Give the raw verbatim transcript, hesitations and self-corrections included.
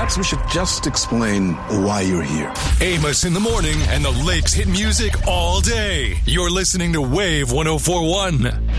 So we should just explain why you're here. Amos in the morning and the Lakes hit music all day. You're listening to Wave one oh four one.